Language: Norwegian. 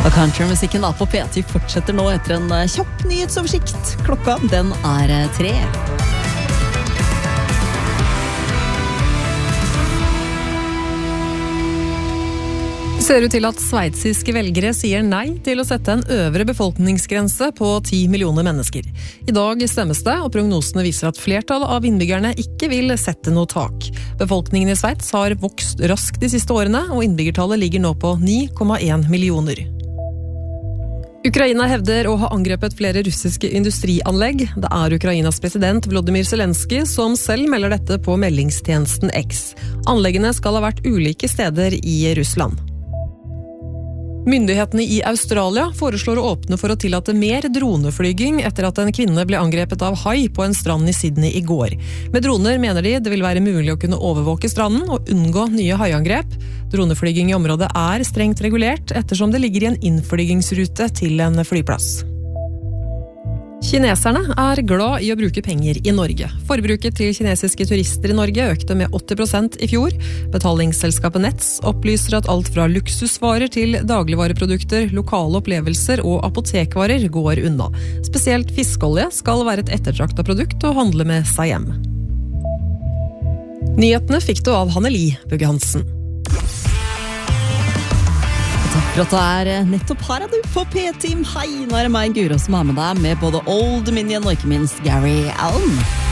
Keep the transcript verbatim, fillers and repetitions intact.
Og countrymusikken da på P ti fortsetter nå etter en kjapp nyhetsoversikt. Klokka den er tre. Det ser ut til at sveitsiske velgere sier nei til å sette en øvre befolkningsgrense på ti millioner mennesker. I dag stemmes det, og prognosene viser at flertallet av innbyggerne ikke vil sette noe tak. Befolkningen i Sveits har vokst raskt de siste årene, og innbyggertallet ligger nå på ni komma en millioner. Ukraina hevder å ha angrepet flere russiske industrianlegg. Det er Ukrainas president Volodymyr Zelensky som selv melder dette på meldingstjenesten X. Anleggene skal ha vært ulike steder i Russland. Myndighetene i Australia foreslår å åpne for å tillate mer droneflyging etter at en kvinne ble angrepet av hai på en strand i Sydney i går. Med droner mener de det vil være mulig å kunne overvåke stranden og unngå nye haiangrep. Droneflyging i området er strengt regulert ettersom det ligger i en innflygingsrute til en flyplass. Kineserne er glad i å bruke penger i Norge. Forbruket til kinesiske turister i Norge økte med åtti prosent i fjor. Betalingsselskapet Nets opplyser at alt fra luksusvarer til dagligvareprodukter, lokale opplevelser og apotekvarer går unna. Spesielt fiskeolje skal være et ettertraktet produkt å handle med seg hjem. Nyhetene fikk du av Hanneli Bugge Hansen. Takk for at du er nettopp her er du på P-Team. Hei, nå er det meg, Guro, som er med deg med både Old Dominion og ikke minst Gary Allen.